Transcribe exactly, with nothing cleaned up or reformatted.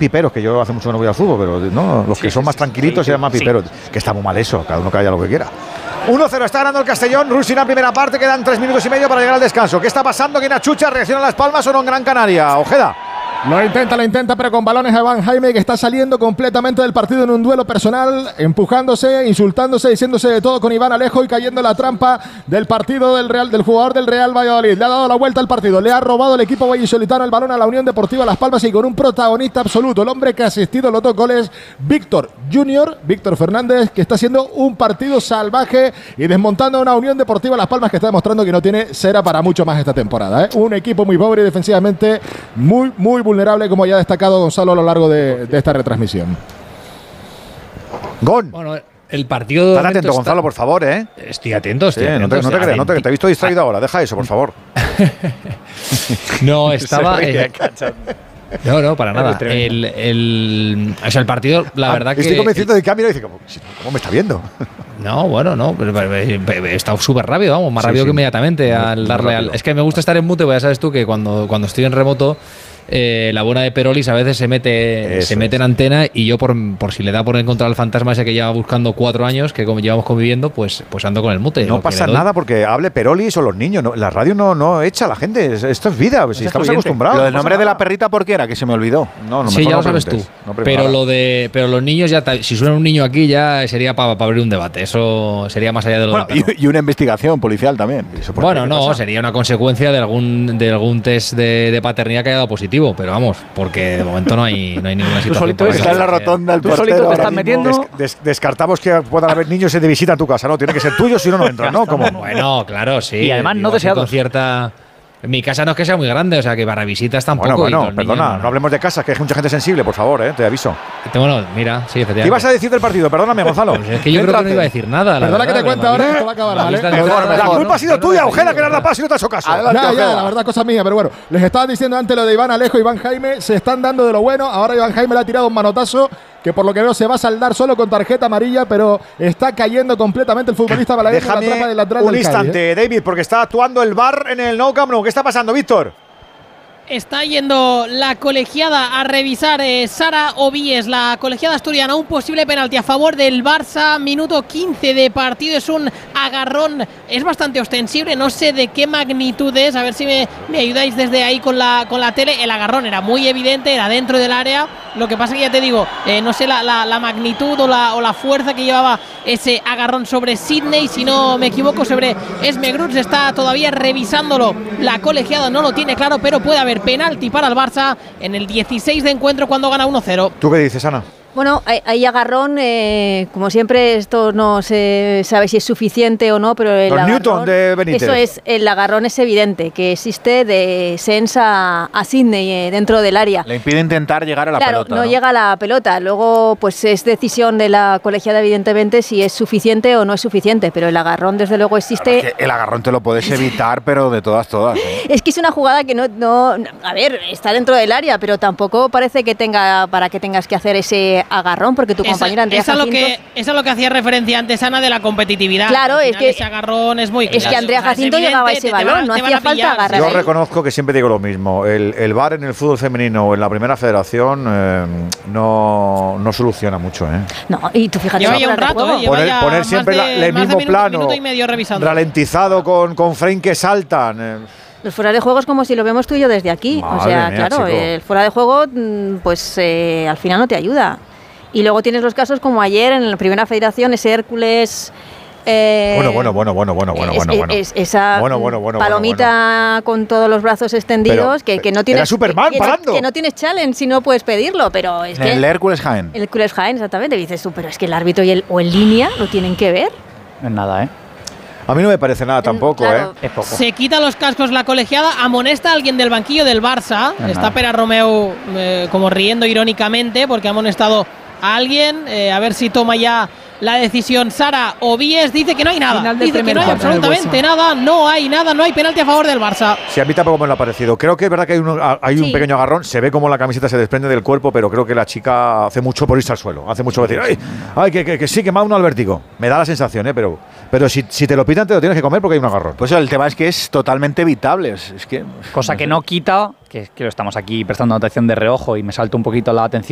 piperos, que yo hace mucho que no voy al fútbol, pero no, los sí, que son sí, más sí, tranquilitos sí, se llaman sí. piperos, que está muy mal eso, cada uno que haya lo que quiera. uno cero está ganando el Castellón, Rusina primera parte, quedan tres minutos y medio para llegar al descanso. ¿Qué está pasando? ¿Quién achucha? ¿Reacciona Las Palmas o no en Gran Canaria? Ojeda. Lo intenta, lo intenta, pero con balones a Iván Jaime, que está saliendo completamente del partido en un duelo personal, empujándose, insultándose, diciéndose de todo con Iván Alejo y cayendo en la trampa del partido del Real, del jugador del Real Valladolid. Le ha dado la vuelta al partido, le ha robado el equipo vallisoletano el balón a la Unión Deportiva Las Palmas y con un protagonista absoluto, el hombre que ha asistido a los dos goles, Víctor Junior, Víctor Fernández, que está haciendo un partido salvaje y desmontando a una Unión Deportiva Las Palmas que está demostrando que no tiene cera para mucho más esta temporada, ¿eh? Un equipo muy pobre y defensivamente muy, muy vulnerable. vulnerable, como ya ha destacado Gonzalo a lo largo de, de esta retransmisión. Gon. Bueno, el partido. Estás atento, está... Gonzalo, por favor, ¿eh? Estoy atento, estoy sí, atento. No te, no te creas, no te, te he visto distraído ahora. Deja eso, por favor. No, estaba. Eh, no, no, para nada. El, el, o sea, el partido, la ah, verdad estoy que. Estoy convencido de que mira y dice, ¿cómo, ¿cómo me está viendo? No, bueno, no, pero, pero, pero he estado súper rápido, vamos, más sí, rápido sí, que inmediatamente muy, al darle al. Es que me gusta estar en mute, porque ya sabes tú que cuando, cuando estoy en remoto. Eh, la buena de Perolis a veces se mete Eso se mete es. en antena y yo por, por si le da por encontrar al fantasma ese que lleva buscando cuatro años que como llevamos conviviendo, pues, pues ando con el mute. No pasa nada porque hable Perolis o los niños, no, la radio no, no echa a la gente, esto es vida, si estamos acostumbrados. Lo del nombre de la perrita, ¿por qué era? Que se me olvidó. No, no, sí, ya no lo sabes tú. No pero lo de pero los niños ya, si suena un niño aquí ya sería para pa abrir un debate, eso sería más allá de lo bueno, de y, y una investigación policial también. Bueno, no, pasa? sería una consecuencia de algún de algún test de, de paternidad que haya dado positivo, pero vamos, porque de momento no hay, no hay ninguna situación. Tú solito está en la rotonda, el tú solito te estás metiendo. Des, des, descartamos que puedan haber niños de visita a tu casa, ¿no? Tiene que ser tuyo, si no, no entran, ¿no? Como bueno, claro, sí. Y además no deseados. Cierta. Mi casa no es que sea muy grande, o sea que para visitas tampoco. Bueno, bueno, perdona, niños, no. no hablemos de casas, que hay mucha gente sensible, por favor, ¿eh? Te aviso. Bueno, mira, sí, efectivamente. ¿Qué ibas a decir del partido? Perdóname, Gonzalo. Pues es que yo creo que no iba a decir nada. Perdona que te cuente ahora, esto va a acabar mal, ¿eh? Mejor, la culpa ha sido tuya, Ojeda, que le has dado paso y no te has hecho caso. Ya, ya, la verdad, cosa mía, pero bueno, les estaba diciendo antes lo de Iván Alejo, Iván Jaime, se están dando de lo bueno. Ahora Iván Jaime le ha tirado un manotazo que por lo que veo se va a saldar solo con tarjeta amarilla, pero está cayendo completamente el futbolista balaguer en la trampa del lateral un del instante, Cádiz, ¿eh? David, porque está actuando el V A R en el Nou Camp Nou. ¿Qué está pasando, Víctor? Está yendo la colegiada a revisar eh, Sara Ovíes, la colegiada asturiana, un posible penalti a favor del Barça, minuto quince de partido, es un agarrón, es bastante ostensible, no sé de qué magnitud es, a ver si me, me ayudáis desde ahí con la, con la tele. El agarrón era muy evidente, era dentro del área, lo que pasa que ya te digo, eh, no sé la, la, la magnitud o la, o la fuerza que llevaba ese agarrón sobre Sidney, si no me equivoco, sobre Esme Gruts, está todavía revisándolo, la colegiada no lo tiene claro, pero puede haber penalti para el Barça en el dieciséis de encuentro cuando gana uno cero. ¿Tú qué dices, Ana? Bueno, hay, hay agarrón, eh, como siempre, esto no se sabe si es suficiente o no, pero el Los agarrón, Newton de Benítez. Eso es, el agarrón es evidente, que existe de Sens a, a Sidney eh, dentro del área. Le impide intentar llegar a la claro, pelota. Claro, no, no llega a la pelota. Luego, pues es decisión de la colegiada, evidentemente, si es suficiente o no es suficiente, pero el agarrón, desde luego, existe. Claro, es que el agarrón te lo puedes evitar, pero de todas, todas. ¿eh? Es que es una jugada que no, no. A ver, está dentro del área, pero tampoco parece que tenga para que tengas que hacer ese agarrón, porque tu esa, compañera Andrea esa Jacinto. Lo que, eso es lo que hacía referencia antes, Ana, de la competitividad. Claro, es que. Ese agarrón es muy. Es que Andrea Jacinto o sea, llegaba a ese balón, van, no hacía falta agarrar. Yo ahí. reconozco que siempre digo lo mismo. El, el V A R en el fútbol femenino o en la primera federación eh, no, no soluciona mucho. ¿eh? No, y tú fíjate. Lleva ya un rato, ¿eh? Poner, poner siempre de, la, el mismo minuto, plano, minuto y medio ralentizado con, con frame que saltan. Eh. Los fuera de juego es como si lo vemos tú y yo desde aquí. Madre o sea, mía, claro, chico. el fuera de juego, pues eh, al final no te ayuda. Y luego tienes los casos como ayer en la primera federación, ese Hércules. Eh, bueno, bueno, bueno, bueno, bueno, bueno, es, bueno, bueno. Es, esa bueno, bueno, bueno, palomita bueno, bueno. con todos los brazos extendidos, que, que no tienes. Era Superman que, parando. Que, que no tienes challenge si no puedes pedirlo, pero es en que. El Hércules Jaén. El Hércules Jaén, exactamente. Dices tú, pero es que el árbitro y el, o en línea lo tienen que ver. No es nada, ¿eh? A mí no me parece nada tampoco, claro, ¿eh? Es poco. Se quita los cascos la colegiada, amonesta a alguien del banquillo del Barça. No, Está nada. Pera Romeu eh, como riendo irónicamente porque ha amonestado a alguien. Eh, a ver si toma ya la decisión Sara Ovíes. Dice que no hay nada. Dice que no hay absolutamente nada. No hay nada. No hay penalti a favor del Barça. Sí, a mí tampoco me lo ha parecido. Creo que es verdad que hay, uno, hay un Sí. pequeño agarrón. Se ve como la camiseta se desprende del cuerpo, pero creo que la chica hace mucho por irse al suelo. Hace mucho por decir, ay, ay que, que, que sí, que me ha uno al vértigo. Me da la sensación, ¿eh? Pero, pero si, si te lo pitan, te lo tienes que comer porque hay un agarrón. Pues el tema es que es totalmente evitable. Es, es que, Cosa que no quita, que, que lo estamos aquí prestando atención de reojo y me salta un poquito la atención.